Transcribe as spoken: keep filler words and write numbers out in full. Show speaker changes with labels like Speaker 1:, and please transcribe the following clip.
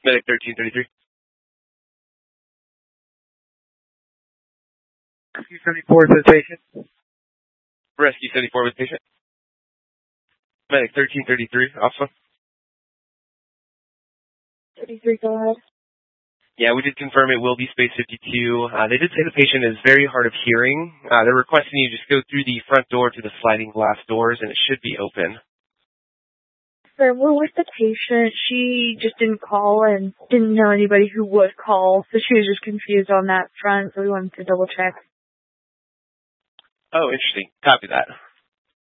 Speaker 1: Medic thirteen thirty-three.
Speaker 2: Rescue seventy-four with the patient.
Speaker 1: Rescue seventy-four with patient. Medic thirteen thirty-three, Alpha.
Speaker 3: thirty-three, go ahead.
Speaker 1: Yeah, we did confirm it will be space fifty-two. Uh, they did say the patient is very hard of hearing. Uh, they're requesting you just go through the front door to the sliding glass doors, and it should be open.
Speaker 3: Sir, we're with the patient. She just didn't call and didn't know anybody who would call, so she was just confused on that front, so we wanted to double check.
Speaker 1: Oh, interesting. Copy that.